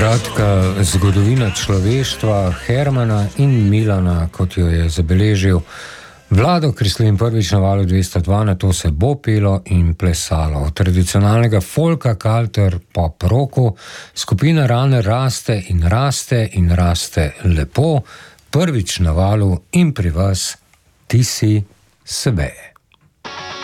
Kratka zgodovina človeštva Hermana in Milana, kot jo je zabeležil Vlado Kreslin prvič na Valu 202, na to se bo pelo in plesalo. Od tradicionalnega folka, kalter, pop roku, skupina Rane raste in raste in raste lepo, prvič na Valu in pri vas, ti si sebe.